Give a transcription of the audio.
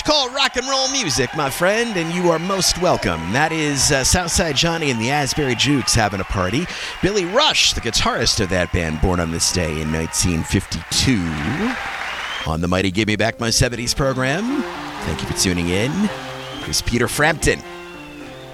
call rock and roll music, my friend, and you are most welcome. That is Southside Johnny and the Asbury Jukes having a party. Billy Rush, the guitarist of that band, born on this day in 1952. On the mighty Give Me Back My 70s program. Thank you for tuning in. Here's Peter Frampton.